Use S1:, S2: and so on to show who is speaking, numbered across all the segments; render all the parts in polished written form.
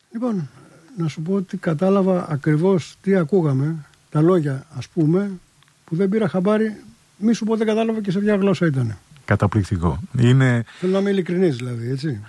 S1: Λοιπόν, να σου πω ότι κατάλαβα ακριβώς τι ακούγαμε, τα λόγια ας πούμε, που δεν πήρα χαμπάρι, μη σου πω δεν κατάλαβα και σε ποια γλώσσα ήταν.
S2: Καταπληκτικό.
S1: Θέλω να είμαι ειλικρινής δηλαδή, έτσι.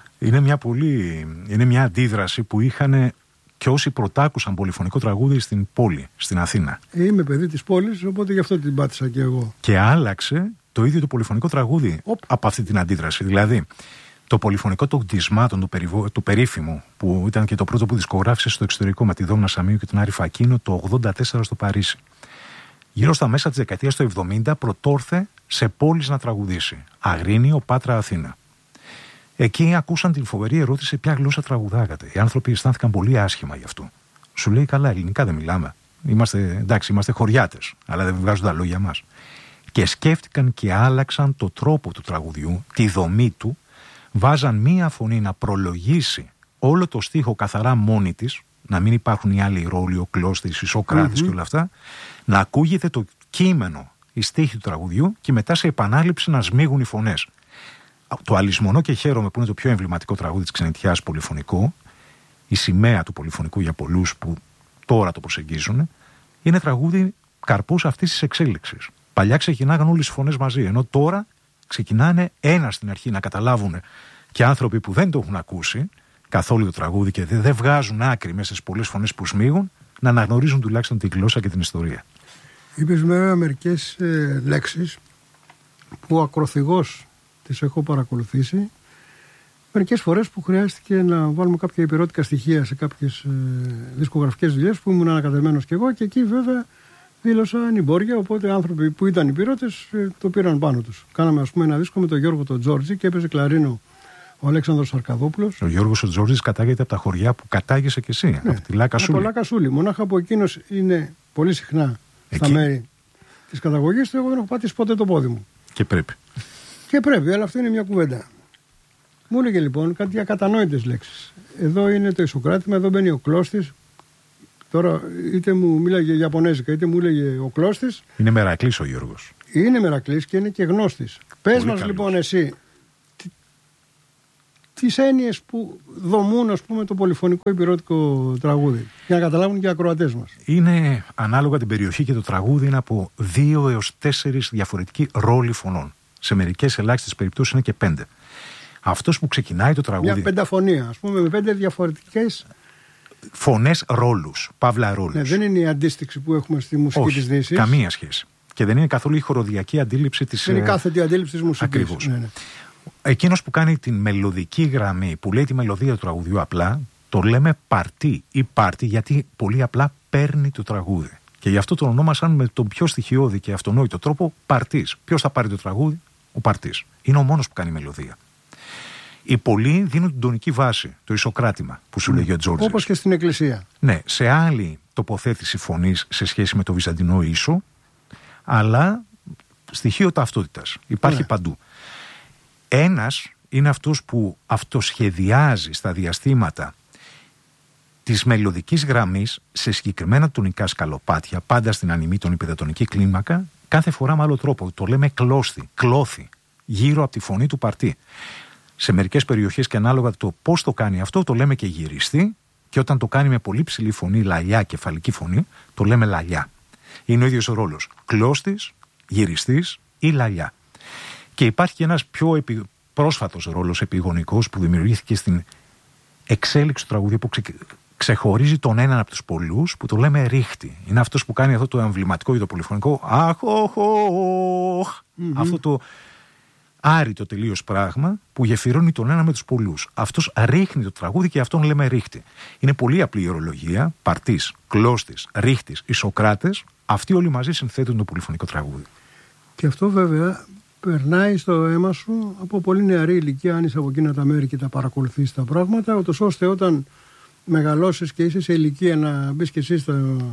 S2: Είναι μια αντίδραση που είχαν και όσοι πρωτάκουσαν πολυφωνικό τραγούδι στην πόλη, στην Αθήνα.
S1: Είμαι παιδί της πόλης, οπότε γι' αυτό την πάτησα και εγώ.
S2: Και άλλαξε το ίδιο το πολυφωνικό τραγούδι από αυτή την αντίδραση. Δηλαδή, το πολυφωνικό των κτισμάτων του περίφημου, που ήταν και το πρώτο που δισκογράφησε στο εξωτερικό με τη Δόμνα Σαμίου και τον Άρη Φακίνο το 1984 στο Παρίσι. Γύρω στα μέσα της δεκαετίας του 70 πρωτόρθε σε πόλεις να τραγουδήσει. Αγρίνιο, Πάτρα, Αθήνα. Εκεί ακούσαν την φοβερή ερώτηση ποια γλώσσα τραγουδάγατε. Οι άνθρωποι αισθάνθηκαν πολύ άσχημα γι' αυτό. Σου λέει καλά, ελληνικά δεν μιλάμε. Είμαστε χωριάτες, αλλά δεν βγάζουν τα λόγια μας. Και σκέφτηκαν και άλλαξαν το τρόπο του τραγουδιού, τη δομή του, βάζαν μία φωνή να προλογίσει όλο το στίχο καθαρά μόνη της, να μην υπάρχουν οι άλλοι ρόλοι, ο Κλώστης, η Σοκράτης και όλα αυτά, να ακούγεται το κείμενο, η στίχη του τραγουδιού και μετά σε επανάληψη να σμίγουν οι φωνές. Το Αλυσμονώ και χαίρομαι, που είναι το πιο εμβληματικό τραγούδι της ξενιτιάς πολυφωνικό, η σημαία του πολυφωνικού για πολλούς που τώρα το προσεγγίζουν, είναι τραγούδι καρπούς αυτής της εξέλιξης. Παλιά ξεκινάγαν όλες οι φωνές μαζί, ενώ τώρα ξεκινάνε ένα στην αρχή να καταλάβουν και άνθρωποι που δεν το έχουν ακούσει καθόλου το τραγούδι και δεν βγάζουν άκρη μέσα στις πολλές φωνές που σμίγουν, να αναγνωρίζουν τουλάχιστον τη γλώσσα και την ιστορία.
S1: Είπες βέβαια μερικές λέξεις που ακροθυγώς τις έχω παρακολουθήσει. Μερικές φορές που χρειάστηκε να βάλουμε κάποια υπηρώτικα στοιχεία σε κάποιες δισκογραφικές δουλειές που ήμουν ανακατεμένος κι εγώ, και εκεί βέβαια δήλωσα ανημπόρια, οπότε άνθρωποι που ήταν υπηρώτες το πήραν πάνω τους. Κάναμε ας πούμε ένα δίσκο με τον Γιώργο τον Τζόρτζη και έπαιζε κλαρίνο ο Αλέξανδρος Αρκαδόπουλος.
S2: Ο Γιώργος ο Τζόρτζης κατάγεται από τα χωριά που κατάγεσαι κι εσύ, από τη Λάκα Σούλη.
S1: Από Λάκα Σούλη. Μονάχα από εκείνος είναι πολύ συχνά στα μέρη της καταγωγής του, εγώ δεν έχω πατήσει ποτέ το πόδι μου.
S2: Και πρέπει.
S1: Και πρέπει, αλλά αυτό είναι μια κουβέντα. Μου έλεγε λοιπόν κάτι ακατανόητες λέξεις. Εδώ είναι το ισοκράτημα, εδώ μπαίνει ο Κλώστης. Τώρα είτε μου μίλαγε Ιαπωνέζικα, είτε μου έλεγε ο Κλώστης.
S2: Είναι μερακλής ο Γιώργος.
S1: Είναι μερακλής και είναι και γνώστης. Πες μας λοιπόν εσύ τις έννοιες που δομούν ας πούμε το πολυφωνικό υπηρώτικο τραγούδι, για να καταλάβουν και οι ακροατές μας.
S2: Είναι ανάλογα την περιοχή και το τραγούδι είναι από 2 έως 4 διαφορετικοί ρόλοι φωνών. Σε μερικές ελάχιστες περιπτώσεις είναι και 5. Αυτός που ξεκινάει το τραγούδι.
S1: Μια πενταφωνία, ας πούμε, με 5 διαφορετικές
S2: φωνές, ρόλους, παύλα ρόλους.
S1: Ναι, δεν είναι η αντίστοιξη που έχουμε στη μουσική της Δύσης.
S2: Καμία σχέση. Και δεν είναι καθόλου η χοροδιακή αντίληψη της.
S1: Είναι η κάθετη αντίληψη της μουσικής.
S2: Ακριβώς.
S1: Ναι.
S2: Εκείνος που κάνει την μελωδική γραμμή, που λέει τη μελωδία του τραγουδιού απλά, το λέμε παρτί ή πάρτι, γιατί πολύ απλά παίρνει το τραγούδι. Και γι' αυτό το ονόμασαν με τον πιο στοιχειώδη και αυτονόητο τρόπο παρτής. Ποιος θα πάρει το τραγούδι? Ο παρτής. Είναι ο μόνος που κάνει μελωδία. Οι πολλοί δίνουν την τονική βάση, το ισοκράτημα που σου λέγει ο Τζόρτζης.
S1: Όπως και στην εκκλησία.
S2: Ναι, σε άλλη τοποθέτηση φωνής σε σχέση με το βυζαντινό ίσο, αλλά στοιχείο ταυτότητας. Υπάρχει παντού. Ένας είναι αυτός που αυτοσχεδιάζει στα διαστήματα της μελωδικής γραμμής σε συγκεκριμένα τονικά σκαλοπάτια, πάντα στην ανημήτων υπεδατονική κλίμακα, κάθε φορά με άλλο τρόπο. Το λέμε κλώθη, γύρω από τη φωνή του παρτί. Σε μερικές περιοχές και ανάλογα το πώς το κάνει αυτό, το λέμε και γυριστή, και όταν το κάνει με πολύ ψηλή φωνή, λαλιά, κεφαλική φωνή, το λέμε λαλιά. Είναι ο ίδιος ο ρόλος. Κλώστης, γυριστής ή λαλιά. Και υπάρχει και ένας πιο πρόσφατος ρόλος επιγονικός που δημιουργήθηκε στην εξέλιξη του τραγουδιού, που ξεχωρίζει τον έναν από τους πολλούς, που το λέμε ρίχτη. Είναι αυτός που κάνει αυτό το εμβληματικό ή το πολυφωνικό αυτό το άρρητο τελείως πράγμα που γεφυρώνει τον ένα με τους πολλούς. Αυτός ρίχνει το τραγούδι και αυτόν λέμε ρίχτη. Είναι πολύ απλή η ορολογία. Παρτής, κλώστης, ρίχτης, ισοκράτες. Αυτοί όλοι μαζί συνθέτουν το πολυφωνικό τραγούδι.
S1: Και αυτό βέβαια περνάει στο αίμα σου από πολύ νεαρή ηλικία, αν είσαι από εκείνα τα μέρη και τα παρακολουθείς τα πράγματα, ούτως ώστε όταν μεγαλώσεις και είσαι σε ηλικία να μπεις και εσύ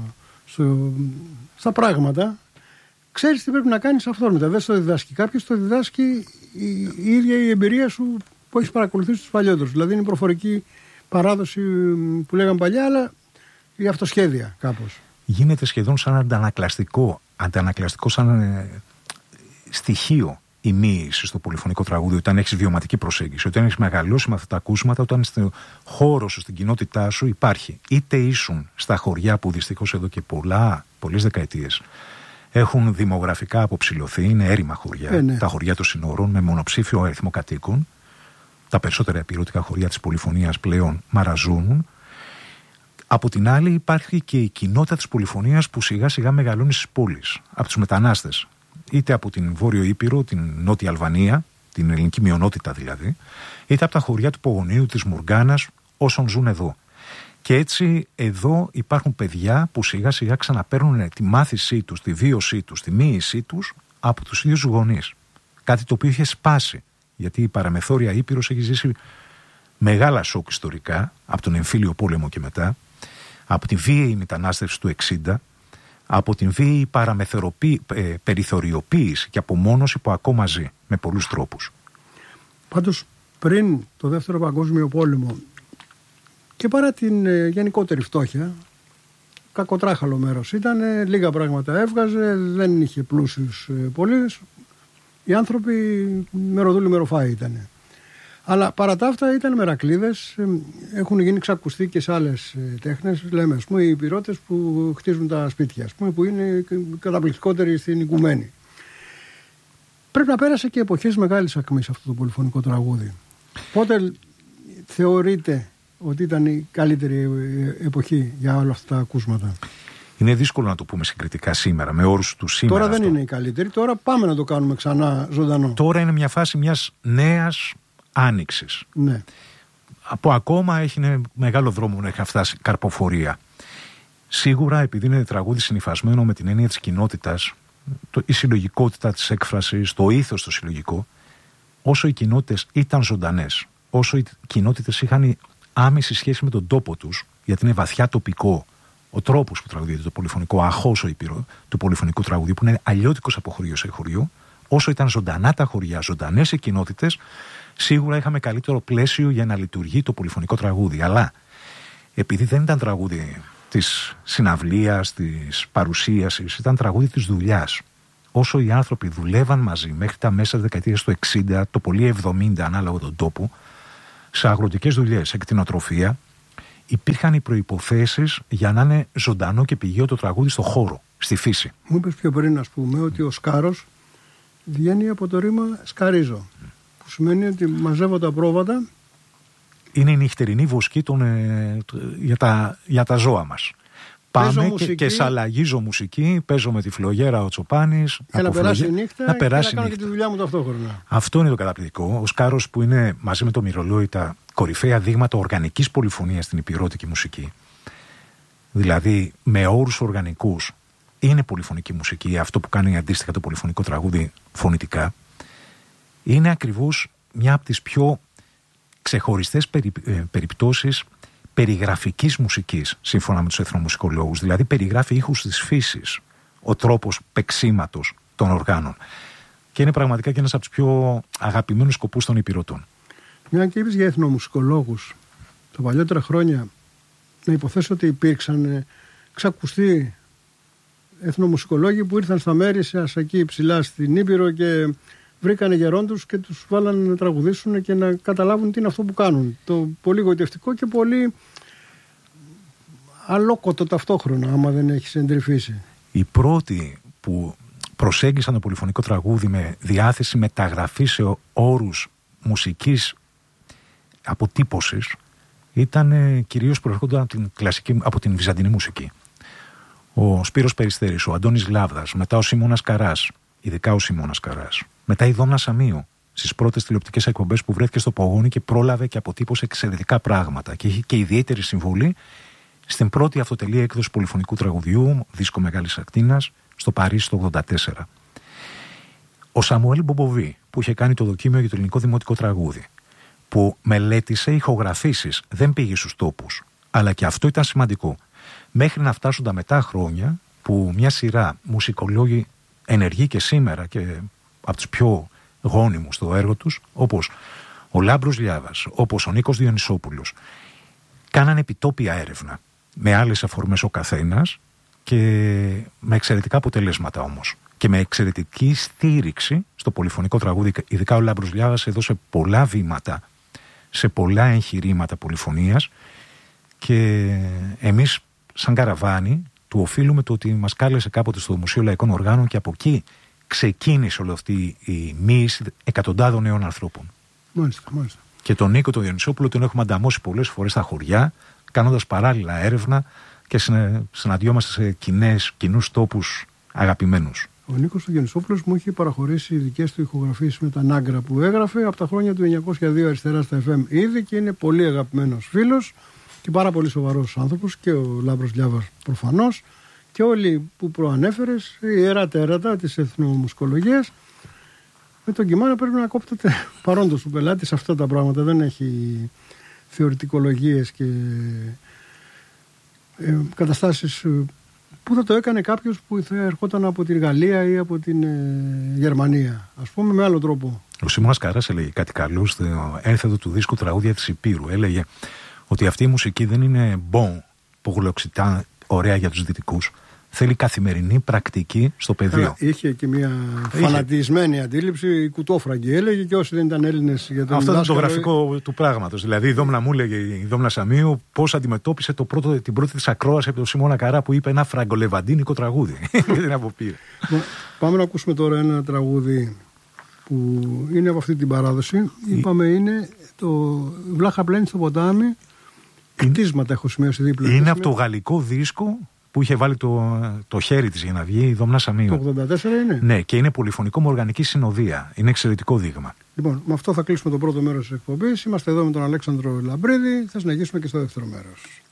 S1: στα πράγματα, ξέρεις τι πρέπει να κάνεις αυτόρμητα. Δεν στο διδάσκει κάποιος, το διδάσκει η ίδια η εμπειρία σου που έχεις παρακολουθήσει τους παλιότερους. Δηλαδή είναι η προφορική παράδοση που λέγαμε παλιά, αλλά η αυτοσχέδια κάπως.
S2: Γίνεται σχεδόν σαν αντανακλαστικό σαν στοιχείο η μοίηση στο πολυφωνικό τραγούδι, όταν έχεις βιωματική προσέγγιση, όταν έχεις μεγαλώσει με αυτά τα ακούσματα, όταν στο χώρο σου, στην κοινότητά σου υπάρχει. Είτε ήσουν στα χωριά που δυστυχώς εδώ και πολλές δεκαετίες έχουν δημογραφικά αποψηλωθεί, είναι έρημα χωριά,
S1: ναι.
S2: Τα χωριά των συνόρων με μονοψήφιο αριθμό κατοίκων, τα περισσότερα ηπειρωτικά χωριά της πολυφωνίας πλέον μαραζώνουν. Από την άλλη υπάρχει και η κοινότητα της πολυφωνίας που σιγά σιγά μεγαλώνει στις πόλεις, από τους μετανάστες. Είτε από την Βόρειο Ήπειρο, την Νότια Αλβανία, την ελληνική μειονότητα δηλαδή, είτε από τα χωριά του Πογονίου, της Μουργκάνας, όσων ζουν εδώ. Και έτσι εδώ υπάρχουν παιδιά που σιγά σιγά ξαναπαίρνουν τη μάθησή τους, τη βίωσή τους, τη μοίησή τους από τους ίδιους γονείς. Κάτι το οποίο είχε σπάσει, γιατί η παραμεθόρια Ήπειρος έχει ζήσει μεγάλα σοκ ιστορικά, από τον εμφύλιο πόλεμο και μετά, από τη βίαιη μετανάστευση του 60, από την βίαιη περιθωριοποίηση και απομόνωση που ακόμα ζει με πολλούς τρόπους.
S1: Πάντως πριν το Δεύτερο Παγκόσμιο Πόλεμο και παρά την γενικότερη φτώχεια, κακοτράχαλο μέρος ήταν, λίγα πράγματα έβγαζε, δεν είχε πλούσιους πολλούς, οι άνθρωποι μεροδούλοι μεροφάοι ήταν. Αλλά παρά τα αυτά ήταν μερακλείδες, έχουν γίνει ξακουστοί και σε άλλες τέχνες. Λέμε, ας πούμε, οι υπηρώτες που χτίζουν τα σπίτια, ας πούμε, που είναι καταπληκτικότεροι στην οικουμένη. Πρέπει να πέρασε και εποχές μεγάλης ακμής αυτό το πολυφωνικό τραγούδι. Πότε θεωρείτε ότι ήταν η καλύτερη εποχή για όλα αυτά τα ακούσματα?
S2: Είναι δύσκολο να το πούμε συγκριτικά σήμερα, με όρους του σήμερα.
S1: Τώρα δεν είναι η καλύτερη, τώρα πάμε να το κάνουμε ξανά ζωντανό.
S2: Τώρα είναι μια φάση μιας νέας άνοιξης.
S1: Ναι.
S2: Από ακόμα έχει μεγάλο δρόμο να έχει φτάσει καρποφορία. Σίγουρα επειδή είναι τραγούδι συνυφασμένο με την έννοια της κοινότητας, η συλλογικότητα της έκφρασης, το ήθος το συλλογικό, όσο οι κοινότητες ήταν ζωντανές, όσο οι κοινότητες είχαν άμεση σχέση με τον τόπο τους, γιατί είναι βαθιά τοπικό ο τρόπος που τραγουδείται το πολυφωνικό, αχώσο ήπειρο του πολυφωνικού τραγουδιού, που είναι αλλιώτικος από χωριό σε χωριό, όσο ήταν ζωντανά τα χωριά, ζωντανές οι κοινότητες, σίγουρα είχαμε καλύτερο πλαίσιο για να λειτουργεί το πολυφωνικό τραγούδι. Αλλά επειδή δεν ήταν τραγούδι της συναυλίας, της παρουσίασης, ήταν τραγούδι της δουλειάς. Όσο οι άνθρωποι δουλεύαν μαζί μέχρι τα μέσα της δεκαετίας του 60, το πολύ 70 ανάλογα τον τόπο, σε αγροτικές δουλειές, σε κτηνοτροφία, υπήρχαν οι προϋποθέσεις για να είναι ζωντανό και πηγαίο το τραγούδι στο χώρο, στη φύση.
S1: Μου είπες πιο πριν, ας πούμε, ότι ο σκάρος βγαίνει από το ρήμα σκαρίζω, που σημαίνει ότι μαζεύω τα πρόβατα. Είναι
S2: η νυχτερινή βοσκή για τα ζώα μας. Πάμε και σαλαγίζω μουσική, παίζω με τη φλογέρα ο Τσοπάνης.
S1: Για να περάσει η νύχτα
S2: να περάσει
S1: και να κάνω και τη δουλειά μου ταυτόχρονα.
S2: Αυτό είναι το καταπληκτικό. Ο σκάρος που είναι μαζί με το μυρολόι τα κορυφαία δείγματα οργανικής πολυφωνίας στην υπηρώτικη μουσική. Δηλαδή με όρους οργανικούς είναι πολυφωνική μουσική, αυτό που κάνει αντίστοιχα το πολυφωνικό τραγούδι φωνητικά. Είναι ακριβώς μια από τις πιο ξεχωριστές περιπτώσεις περιγραφικής μουσικής, σύμφωνα με τους εθνομουσικολόγους. Δηλαδή περιγράφει ήχους της φύσης, ο τρόπος παίξηματος των οργάνων. Και είναι πραγματικά και ένας από τους πιο αγαπημένους σκοπούς των υπηρώτων.
S1: Μια και είπες για εθνομουσικολόγους, τα παλιότερα χρόνια να υποθέσω ότι υπήρξαν ξακουστοί εθνομουσικολόγοι που ήρθαν στα μέρη σας εκεί ψηλά στην Ήπειρο και βρήκανε γερόντους και τους βάλανε να τραγουδήσουν και να καταλάβουν τι είναι αυτό που κάνουν. Το πολύ γοητευτικό και πολύ αλόκοτο ταυτόχρονα, άμα δεν έχεις εντρυφήσει.
S2: Οι πρώτοι που προσέγγισαν το πολυφωνικό τραγούδι με διάθεση μεταγραφή σε όρους μουσικής αποτύπωσης ήταν κυρίως προέρχονταν από την βυζαντινή μουσική. Ο Σπύρος Περιστέρης, ο Αντώνης Λάβδας, μετά ο Σιμώνας Καράς, ειδικά ο Σιμώνας Καράς, μετά η Δόμνα Σαμίου, στις πρώτες τηλεοπτικές εκπομπές που βρέθηκε στο Πογόνι και πρόλαβε και αποτύπωσε εξαιρετικά πράγματα και είχε και ιδιαίτερη συμβολή στην πρώτη αυτοτελή έκδοση πολυφωνικού τραγουδιού, δίσκο Μεγάλης Ακτίνας, στο Παρίσι το 1984. Ο Σαμουέλ Μπομποβί, που είχε κάνει το δοκίμιο για το ελληνικό δημοτικό τραγούδι, που μελέτησε ηχογραφήσεις, δεν πήγε στους τόπους, αλλά και αυτό ήταν σημαντικό. Μέχρι να φτάσουν τα μετά χρόνια που μια σειρά μουσικολόγοι ενεργοί και σήμερα και από τους πιο γόνιμους στο έργο τους, όπως ο Λάμπρος Λιάβας, όπως ο Νίκος Διονυσόπουλος, κάνανε επιτόπια έρευνα με άλλες αφορμές ο καθένας και με εξαιρετικά αποτελέσματα όμως. και με εξαιρετική στήριξη στο πολυφωνικό τραγούδι. Ειδικά ο Λάμπρος Λιάβας έδωσε πολλά βήματα σε πολλά εγχειρήματα πολυφωνίας και εμείς σαν Καραβάνι του οφείλουμε το ότι μας κάλεσε κάποτε στο Μουσείο Λαϊκών Οργάνων και από εκεί ξεκίνησε όλη αυτή η μοίηση εκατοντάδων νέων ανθρώπων.
S1: Μάλιστα.
S2: Και τον Νίκο τον Διονυσόπουλο τον έχουμε ανταμώσει πολλές φορές στα χωριά, κάνοντας παράλληλα έρευνα και συναντιόμαστε σε κοινούς τόπους αγαπημένους.
S1: Ο Νίκος ο Διονυσόπουλος μου είχε παραχωρήσει ειδικές του ηχογραφίες με τα Νάγκρα που έγραφε από τα χρόνια του 1902 αριστερά στα FM ήδη και είναι πολύ αγαπημένος φίλος και πάρα πολύ σοβαρός άνθρωπος και ο Λάμπρος Λιάβας προφανώς και όλοι που προανέφερες, η ιερά τέρατα της εθνομουσικολογίας. Με τον Κιμάνα πρέπει να κόπτεται παρόντος ο πελάτης αυτά τα πράγματα. Δεν έχει θεωρητικολογίες και καταστάσεις που θα το έκανε κάποιος που θα ερχόταν από την Γαλλία ή από την Γερμανία, ας πούμε, με άλλο τρόπο.
S2: Ο Σιμώνας Καράς έλεγε κάτι καλό στο ένθετο του δίσκου Τραγούδια της Υπήρου. Έλεγε ότι αυτή η μουσική δεν είναι bon που γλωξιτά ωραία για τους δυτικούς. Θέλει καθημερινή πρακτική στο πεδίο.
S1: Είχε και μια φανατισμένη αντίληψη, η κουτόφραγκη έλεγε, και όσοι δεν ήταν Έλληνες για τον
S2: αυτό ήταν το γραφικό του πράγματος. Δηλαδή η Δόμνα μου έλεγε, η Δόμνα Σαμίου, πώς αντιμετώπισε την πρώτη της ακρόαση από τον Σιμώνα Καρά που είπε ένα φραγκολεβαντίνικο τραγούδι. Δεν αποπήρε.
S1: Πάμε να ακούσουμε τώρα ένα τραγούδι που είναι από αυτή την παράδοση. Είπαμε είναι το Βλάχα πλένει στο ποτάμι. Κτίσματα έχω σημειώσει δίπλα.
S2: Είναι από το γαλλικό δίσκο που είχε βάλει το χέρι της για να βγει η Δόμνα Σαμίου.
S1: Το 84 είναι.
S2: Ναι, και είναι πολυφωνικό με οργανική συνοδεία. Είναι εξαιρετικό δείγμα.
S1: Λοιπόν, με αυτό θα κλείσουμε το πρώτο μέρος της εκπομπής. Είμαστε εδώ με τον Αλέξανδρο Λαμπρίδη. Θα συνεχίσουμε και στο δεύτερο μέρος.